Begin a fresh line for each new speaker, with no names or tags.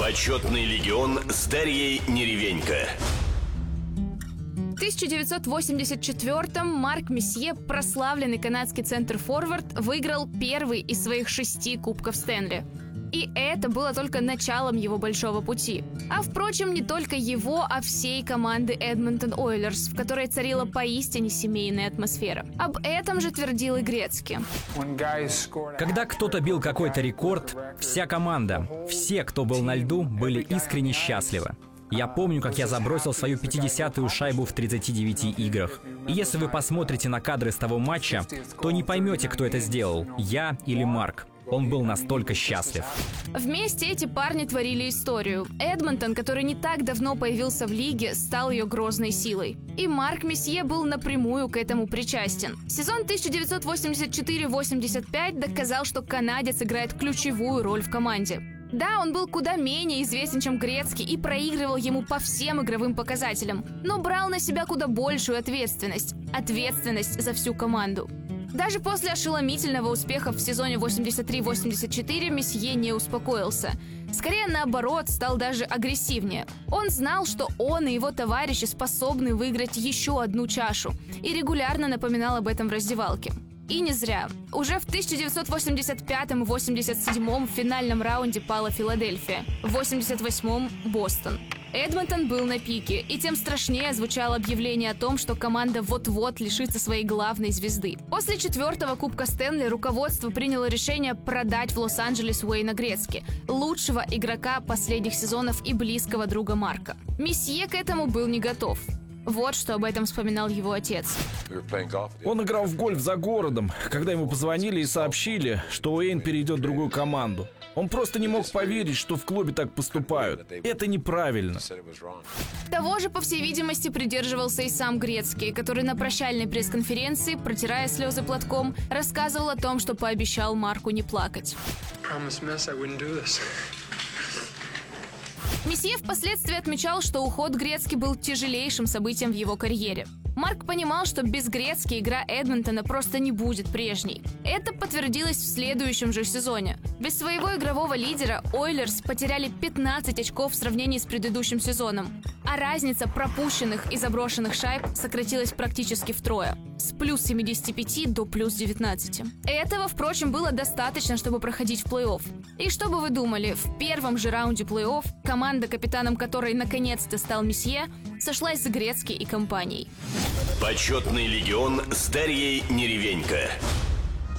Почетный легион с Дарьей Неревенько.
В 1984-м Марк Месье, прославленный канадский центр-форвард, выиграл первый из своих 6 Кубков Стэнли. И это было только началом его большого пути. А впрочем, не только его, а всей команды Edmonton Oilers, в которой царила поистине семейная атмосфера. Об этом же твердил и Грецки.
Когда кто-то бил какой-то рекорд, вся команда, все, кто был на льду, были искренне счастливы. Я помню, как я забросил свою 50-ю шайбу в 39 играх. И если вы посмотрите на кадры с того матча, то не поймете, кто это сделал, я или Марк. Он был настолько счастлив.
Вместе эти парни творили историю. Эдмонтон, который не так давно появился в лиге, стал ее грозной силой. И Марк Месье был напрямую к этому причастен. Сезон 1984-85 доказал, что канадец играет ключевую роль в команде. Да, он был куда менее известен, чем Грецки, и проигрывал ему по всем игровым показателям, но брал на себя куда большую ответственность. Ответственность за всю команду. Даже после ошеломительного успеха в сезоне 83-84 Месье не успокоился. Скорее, наоборот, стал даже агрессивнее. Он знал, что он и его товарищи способны выиграть еще одну чашу, и регулярно напоминал об этом в раздевалке. И не зря. Уже в 1985 и 87 в финальном раунде пала Филадельфия, в 88-м – Бостон. Эдмонтон был на пике, и тем страшнее звучало объявление о том, что команда вот-вот лишится своей главной звезды. После 4-го Кубка Стэнли руководство приняло решение продать в Лос-Анджелес Уэйна Грецки, лучшего игрока последних сезонов и близкого друга Марка. Месье к этому был не готов. Вот что об этом вспоминал его отец.
Он играл в гольф за городом, когда ему позвонили и сообщили, что Уэйн перейдет в другую команду. Он просто не мог поверить, что в клубе так поступают. Это неправильно.
Того же, по всей видимости, придерживался и сам Грецкий, который на прощальной пресс-конференции, протирая слезы платком, рассказывал о том, что пообещал Марку не плакать. Месье впоследствии отмечал, что уход Грецки был тяжелейшим событием в его карьере. Марк понимал, что без Грецки игра Эдмонтона просто не будет прежней. Это подтвердилось в следующем же сезоне. Без своего игрового лидера Oilers потеряли 15 очков в сравнении с предыдущим сезоном, а разница пропущенных и заброшенных шайб сократилась практически втрое. С плюс 75 до плюс 19. Этого, впрочем, было достаточно, чтобы проходить в плей-офф. И что бы вы думали, в первом же раунде плей-офф команда, капитаном которой наконец-то стал Месье, сошлась с Грецки и компанией.
Почетный легион с Дарьей Неревенько.